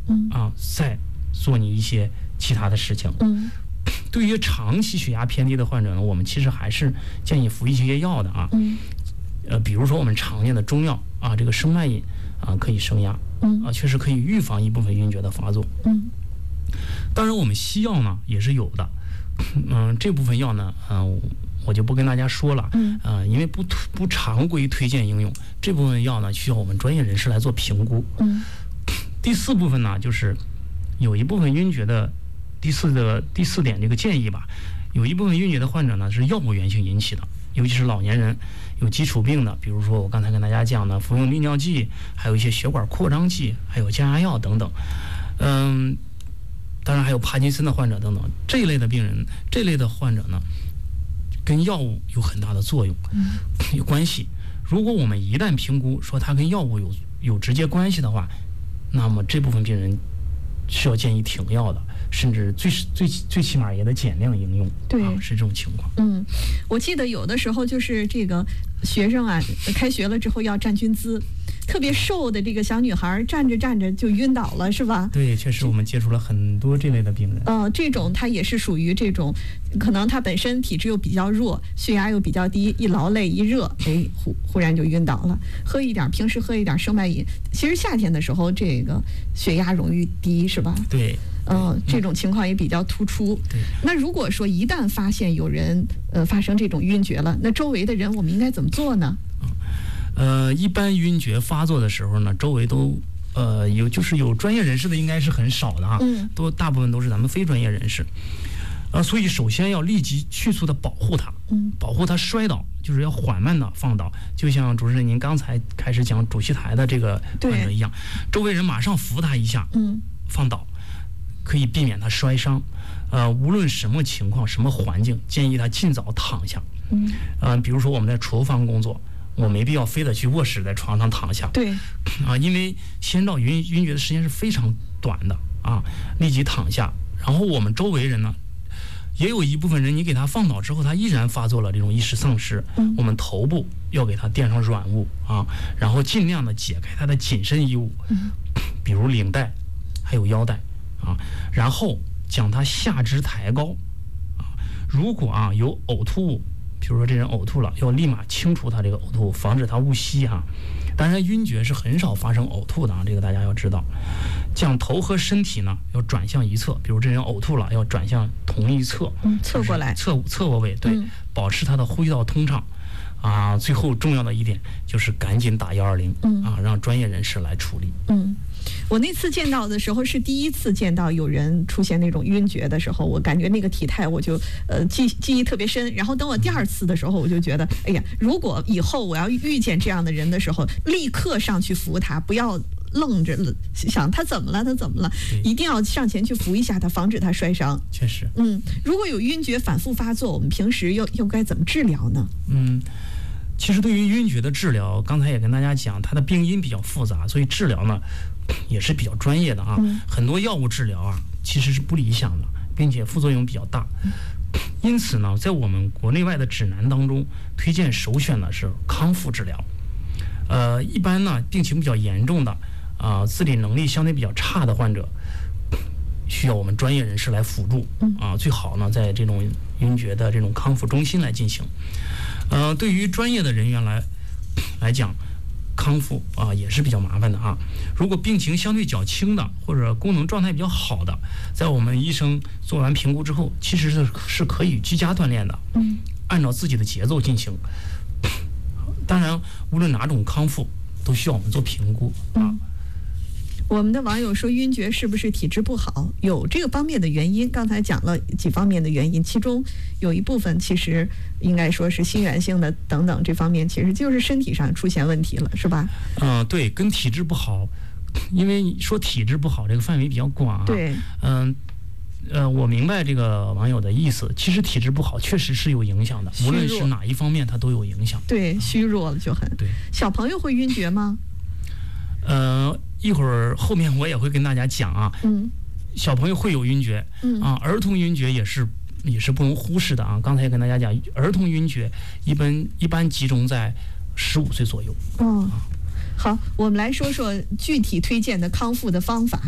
再做你一些其他的事情。对于长期血压偏低的患者呢，我们其实还是建议服一些药的啊。比如说我们常见的中药啊，这个生脉饮啊可以升压，确实可以预防一部分晕厥的发作。当然我们西药呢也是有的，这部分药呢，我就不跟大家说了，因为不常规推荐应用，这部分药呢需要我们专业人士来做评估。第四部分呢，就是有一部分晕厥的第四点这个建议吧，有一部分晕厥的患者呢是药物源性引起的，尤其是老年人有基础病的，比如说我刚才跟大家讲的服用利尿剂，还有一些血管扩张剂，还有降压药等等。当然还有帕金森的患者等等，这一类的病人，这类的患者呢，跟药物有很大的作用，有关系。如果我们一旦评估说它跟药物有直接关系的话，那么这部分病人是要建议停药的，甚至最起码也得减量应用。 对， 是这种情况。 我记得有的时候就是这个学生啊，开学了之后要站军姿，特别瘦的这个小女孩站着站着就晕倒了，是吧？ 对，确实我们接触了很多这类的病人。 这种她也是属于这种，可能她本身体质又比较弱，血压又比较低，一劳累一热，忽然就晕倒了。平时喝一点生脉饮，其实夏天的时候这个血压容易低，是吧？ 对。 这种情况也比较突出。 对。 那如果说一旦发现有人发生这种晕厥了，那周围的人我们应该怎么做呢？ 一般晕厥发作的时候呢，周围都有专业人士的应该是很少的啊，大部分都是咱们非专业人士。所以首先要立即迅速的保护他，保护他摔倒，就是要缓慢的放倒，就像主持人您刚才开始讲主席台的这个患者一样，周围人马上扶他一下，放倒。可以避免他摔伤，无论什么情况、什么环境，建议他尽早躺下。比如说我们在厨房工作，我没必要非得去卧室在床上躺下。 对， 因为先兆晕厥的时间是非常短的啊，立即躺下。然后我们周围人呢，也有一部分人，你给他放倒之后，他依然发作了这种意识丧失，我们头部要给他垫上软物啊，然后尽量的解开他的紧身衣物，比如领带，还有腰带。然后将他下肢抬高，如果有呕吐物，比如说这人呕吐了，要立马清除他这个呕吐物，防止他误吸啊。当然晕厥是很少发生呕吐的这个大家要知道。将头和身体呢要转向一侧，比如这人呕吐了，要转向同一侧， 侧过来， 侧卧位，对，保持他的呼吸道通畅。最后重要的一点就是赶紧打120，让专业人士来处理。 我那次见到的时候是第一次见到有人出现那种晕厥的时候，我感觉那个体态我就记忆特别深。然后等我第二次的时候，我就觉得，哎呀，如果以后我要遇见这样的人的时候，立刻上去扶他，不要愣着想他怎么了，一定要上前去扶一下他，防止他摔伤。 确实。 如果有晕厥反复发作，我们平时又该怎么治疗呢？ 其实对于晕厥的治疗，刚才也跟大家讲，它的病因比较复杂，所以治疗呢也是比较专业的啊。很多药物治疗其实是不理想的，并且副作用比较大。因此呢，在我们国内外的指南当中，推荐首选的是康复治疗。一般呢病情比较严重的自理能力相对比较差的患者，需要我们专业人士来辅助最好呢在这种晕厥的这种康复中心来进行。对于专业的人员来讲，康复也是比较麻烦的如果病情相对较轻的，或者功能状态比较好的，在我们医生做完评估之后，其实是可以居家锻炼的，按照自己的节奏进行。当然，无论哪种康复，都需要我们做评估我们的网友说，晕厥是不是体质不好？有这个方面的原因，刚才讲了几方面的原因，其中有一部分其实应该说是心源性的等等，这方面其实就是身体上出现问题了，是吧？ 对，跟体质不好，因为你说体质不好这个范围比较广对， 我明白这个网友的意思，其实体质不好确实是有影响的，无论是哪一方面它都有影响。 对，虚弱了就很。 对， 小朋友会晕厥吗？ 一会儿后面我也会跟大家讲小朋友会有晕厥，儿童晕厥也是不容忽视的刚才也跟大家讲，儿童晕厥一般集中在15岁左右。 好，我们来说说具体推荐的康复的方法。